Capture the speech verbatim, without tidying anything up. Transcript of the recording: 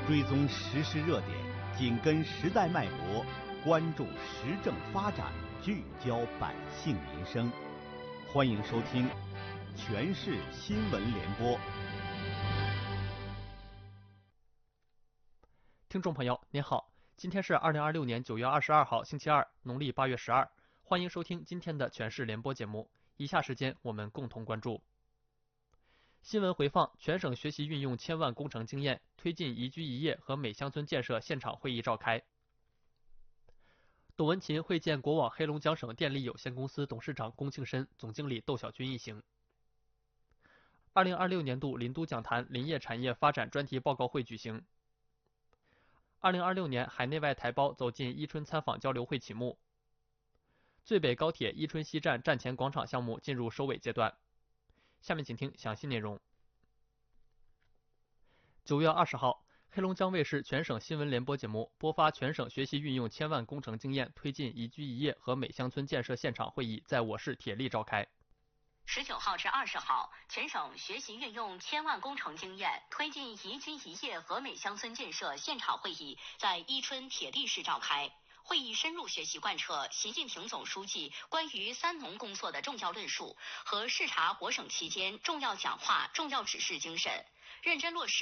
追踪时事热点，紧跟时代脉搏，关注时政发展，聚焦百姓民生。欢迎收听《全市新闻联播》。 听众朋友您好，今天是二零二六年九月二十二号星期二，农历八月十二。欢迎收听今天的全市联播节目。以下时间我们共同关注。新闻回放：全省学习运用千万工程经验，推进宜居宜业和美乡村建设现场会议召开。董文勤会见国网黑龙江省电力有限公司董事长龚庆申、总经理窦小军一行。二零二六年度林都讲坛林业产业发展专题报告会举行。二零二六年海内外台胞走进伊春参访交流会启幕。最北高铁伊春西站站前广场项目进入收尾阶段。下面请听详细内容。九月二十号，黑龙江卫视全省新闻联播节目播发全省学习运用千万工程经验，推进宜居宜业和美乡村建设现场会议在我市铁力召开。 十九号至二十号，全省学习运用千万工程经验，推进宜居宜业和美乡村建设现场会议在伊春铁力市召开。会议深入学习贯彻习近平总书记关于三农工作的重要论述和视察我省期间重要讲话、重要指示精神，认真落实